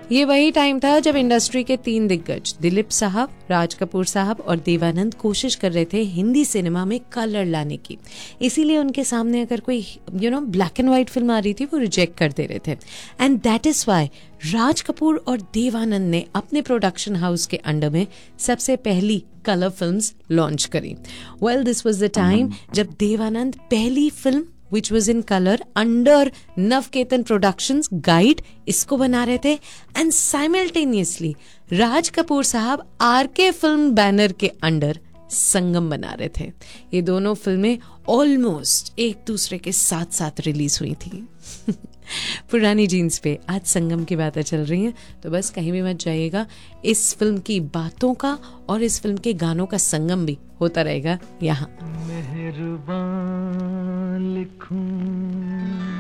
ये वही टाइम था जब इंडस्ट्री के 3 दिग्गज दिलीप साहब, राज कपूर साहब और देवानंद कोशिश कर रहे थे हिंदी सिनेमा में कलर लाने की। इसीलिए उनके सामने अगर कोई ब्लैक एंड व्हाइट फिल्म आ रही थी वो रिजेक्ट कर दे रहे थे। And that is why Raj Kapoor और देवानंद ने अपने प्रोडक्शन हाउस के अंडर में सबसे पहली कलर फिल्म्स लॉन्च करी। Well, this was the time जब देवानंद पहली film which was in color under Navketan Productions Guide इसको बना रहे थे। एंड साइमल्टेनियसली राज कपूर साहब आरके फिल्म बैनर के अंडर संगम बना रहे थे। ये दोनों फिल्में ऑलमोस्ट एक दूसरे के साथ साथ रिलीज हुई थी। पुरानी जीन्स पे आज संगम की बातें चल रही हैं, तो बस कहीं भी मत जाइएगा। इस फिल्म की बातों का और इस फिल्म के गानों का संगम भी होता रहेगा यहाँ। मेहरबान लिखूं